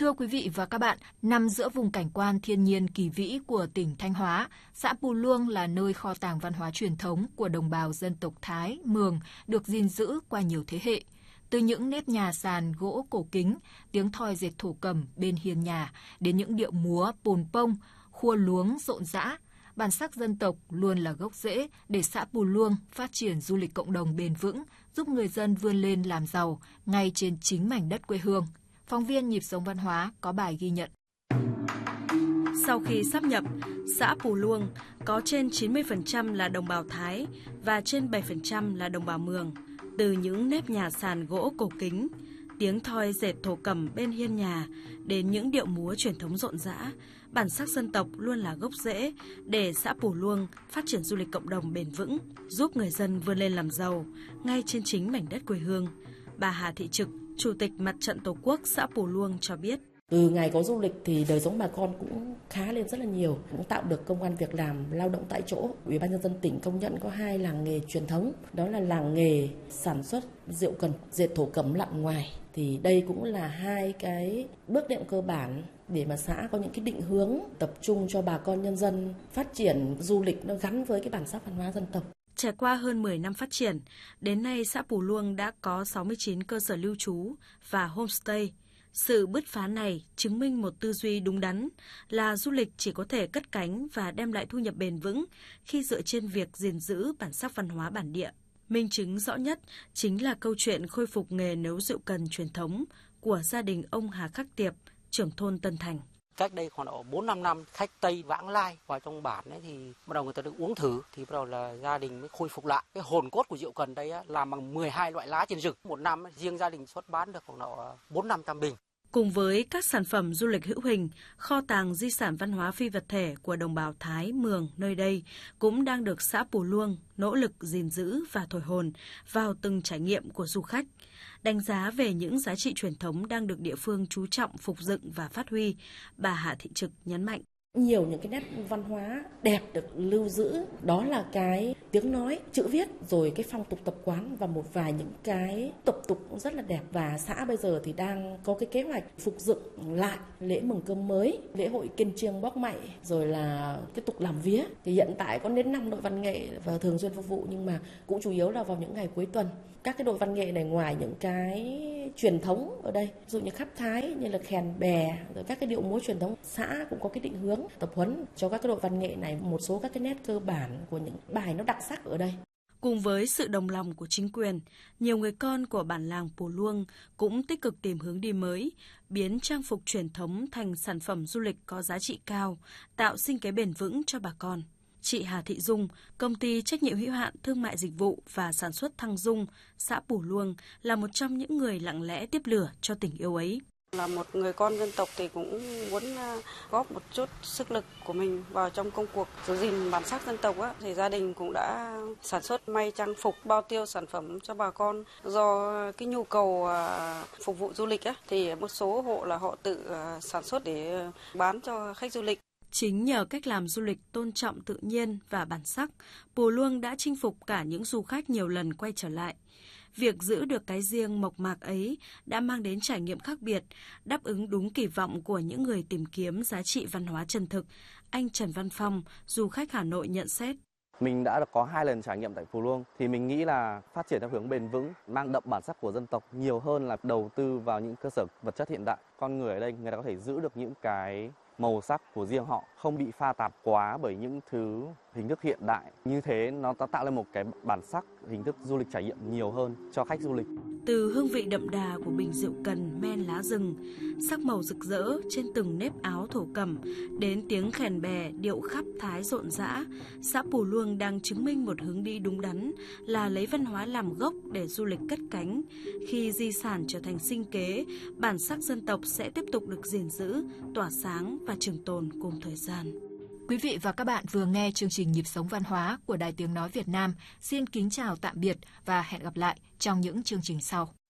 Thưa quý vị và các bạn, nằm giữa vùng cảnh quan thiên nhiên kỳ vĩ của tỉnh Thanh Hóa, xã Pù Luông là nơi kho tàng văn hóa truyền thống của đồng bào dân tộc Thái, Mường được gìn giữ qua nhiều thế hệ. Từ những nếp nhà sàn gỗ cổ kính, tiếng thoi dệt thổ cẩm bên hiên nhà, đến những điệu múa pồn pông, khua luống rộn rã, bản sắc dân tộc luôn là gốc rễ để xã Pù Luông phát triển du lịch cộng đồng bền vững, giúp người dân vươn lên làm giàu ngay trên chính mảnh đất quê hương. Phóng viên Nhịp sống văn hóa có bài ghi nhận. Sau khi sáp nhập, xã Pù Luông có trên 90% là đồng bào Thái và trên 7% là đồng bào Mường. Từ những nếp nhà sàn gỗ cổ kính, tiếng thoi dệt thổ cẩm bên hiên nhà đến những điệu múa truyền thống rộn rã, bản sắc dân tộc luôn là gốc rễ để xã Pù Luông phát triển du lịch cộng đồng bền vững, giúp người dân vươn lên làm giàu ngay trên chính mảnh đất quê hương. Bà Hà Thị Trực, Chủ tịch Mặt trận Tổ quốc xã Pù Luông cho biết. Từ ngày có du lịch thì đời sống bà con cũng khá lên rất là nhiều, cũng tạo được công ăn việc làm, lao động tại chỗ. Ủy ban nhân dân tỉnh công nhận có 2 làng nghề truyền thống, đó là làng nghề sản xuất rượu cần, dệt thổ cẩm lặn ngoài. Thì đây cũng là 2 cái bước đệm cơ bản để mà xã có những cái định hướng tập trung cho bà con nhân dân phát triển du lịch nó gắn với cái bản sắc văn hóa dân tộc. Trải qua hơn 10 năm phát triển, đến nay xã Pù Luông đã có 69 cơ sở lưu trú và homestay. Sự bứt phá này chứng minh một tư duy đúng đắn là du lịch chỉ có thể cất cánh và đem lại thu nhập bền vững khi dựa trên việc gìn giữ bản sắc văn hóa bản địa. Minh chứng rõ nhất chính là câu chuyện khôi phục nghề nấu rượu cần truyền thống của gia đình ông Hà Khắc Tiệp, trưởng thôn Tân Thành. Cách đây khoảng 4-5 năm, khách Tây vãng lai vào trong bản ấy thì bắt đầu người ta được uống thử, thì bắt đầu là gia đình mới khôi phục lại. Cái hồn cốt của rượu cần đây làm bằng 12 loại lá trên rừng. Một năm riêng gia đình xuất bán được khoảng 400-500 bình. Cùng với các sản phẩm du lịch hữu hình, kho tàng di sản văn hóa phi vật thể của đồng bào Thái, Mường nơi đây cũng đang được xã Pù Luông nỗ lực gìn giữ và thổi hồn vào từng trải nghiệm của du khách. Đánh giá về những giá trị truyền thống đang được địa phương chú trọng phục dựng và phát huy, bà Hạ Thị Trực nhấn mạnh. Nhiều những cái nét văn hóa đẹp được lưu giữ, đó là cái tiếng nói, chữ viết, rồi cái phong tục tập quán và một vài những cái tập tục rất là đẹp. Và xã bây giờ thì đang có cái kế hoạch phục dựng lại lễ mừng cơm mới, lễ hội kiên chiêng bóc mậy, rồi là cái tục làm vía. Thì hiện tại có đến 5 đội văn nghệ và thường xuyên phục vụ, nhưng mà cũng chủ yếu là vào những ngày cuối tuần. Các cái đội văn nghệ này ngoài những cái truyền thống ở đây, ví dụ như khắp Thái như là khèn bè, rồi các cái điệu múa truyền thống, xã cũng có cái định hướng tập huấn cho các cái đội văn nghệ này một số các cái nét cơ bản của những bài nó đặc sắc ở đây. Cùng với sự đồng lòng của chính quyền, nhiều người con của bản làng Pù Luông cũng tích cực tìm hướng đi mới, biến trang phục truyền thống thành sản phẩm du lịch có giá trị cao, tạo sinh kế bền vững cho bà con. Chị Hà Thị Dung, công ty trách nhiệm hữu hạn thương mại dịch vụ và sản xuất Thăng Dung, xã Pù Luông là một trong những người lặng lẽ tiếp lửa cho tình yêu ấy. Là một người con dân tộc thì cũng muốn góp một chút sức lực của mình vào trong công cuộc giữ gìn bản sắc dân tộc á, thì gia đình cũng đã sản xuất may trang phục, bao tiêu sản phẩm cho bà con. Do cái nhu cầu phục vụ du lịch á, thì một số hộ là họ tự sản xuất để bán cho khách du lịch. Chính nhờ cách làm du lịch tôn trọng tự nhiên và bản sắc, Pù Luông đã chinh phục cả những du khách nhiều lần quay trở lại. Việc giữ được cái riêng mộc mạc ấy đã mang đến trải nghiệm khác biệt, đáp ứng đúng kỳ vọng của những người tìm kiếm giá trị văn hóa chân thực. Anh Trần Văn Phong, du khách Hà Nội nhận xét. Mình đã có 2 lần trải nghiệm tại Pù Luông thì mình nghĩ là phát triển theo hướng bền vững, mang đậm bản sắc của dân tộc nhiều hơn là đầu tư vào những cơ sở vật chất hiện đại. Con người ở đây người ta có thể giữ được những cái màu sắc của riêng họ, không bị pha tạp quá bởi những thứ hình thức hiện đại. Như thế nó tạo lên một cái bản sắc, hình thức du lịch trải nghiệm nhiều hơn cho khách du lịch. Từ hương vị đậm đà của bình rượu cần men lá rừng, sắc màu rực rỡ trên từng nếp áo thổ cẩm, đến tiếng khèn bè điệu khắp Thái rộn rã, xã Pù Luông đang chứng minh một hướng đi đúng đắn là lấy văn hóa làm gốc để du lịch cất cánh. Khi di sản trở thành sinh kế, bản sắc dân tộc sẽ tiếp tục được gìn giữ, tỏa sáng và trường tồn cùng thời gian. Quý vị và các bạn vừa nghe chương trình Nhịp sống văn hóa của Đài Tiếng nói Việt Nam. Xin kính chào tạm biệt và hẹn gặp lại trong những chương trình sau.